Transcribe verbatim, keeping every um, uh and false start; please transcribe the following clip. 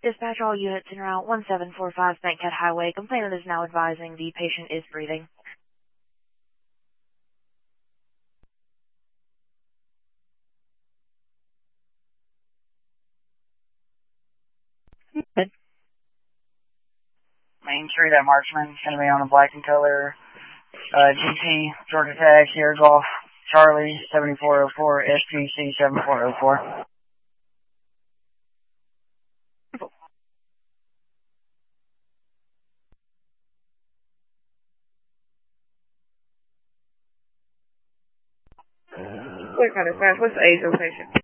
Dispatch all units in route one seven four five Bankhead Highway. Complainant is now advising the patient is breathing. Good. Main Street at Marchman. Going to be on a black and color uh, G P Georgia tag here. Golf Charlie seventy-four oh four S P C seventy-four oh four. What kind of fast? What's the age of the patient?